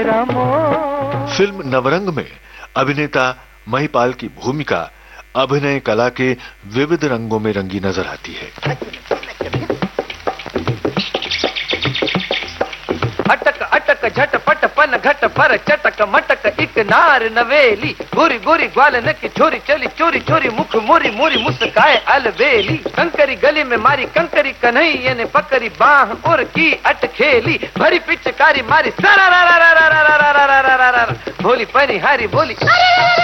Film Navrang में अभिनेता महिपाल की भूमिका अभिनय कला के विविध रंगों में रंगी नजर आती है। अटक अटक झटपट पन घट पर चटक मटक एक नार नवेली, गोरी गोरी ग्वालन की छोरी चली चोरी चोरी मुख मोरी मोरी मुस्काए अलवेली। कंकरी गली में मारी कंकरी कन्हैया ने पकड़ी बाह और की अटखेली, भरी पिचकारी मारी सरा भोली परिहारी बोली।